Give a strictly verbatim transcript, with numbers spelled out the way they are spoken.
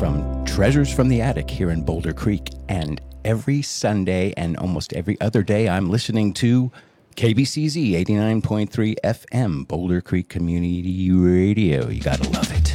from Treasures from the Attic here in Boulder Creek. And every Sunday and almost every other day, I'm listening to K B C Z eighty-nine point three F M, Boulder Creek Community Radio. You gotta love it.